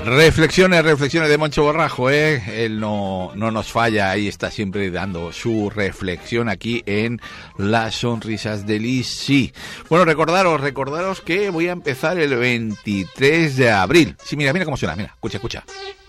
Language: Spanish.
Reflexiones de Moncho Borrajo, él no nos falla, ahí está siempre dando su reflexión aquí en Las Sonrisas de Lisi. Bueno, recordaros que voy a empezar el 23 de abril. Sí, mira cómo suena, mira, escucha.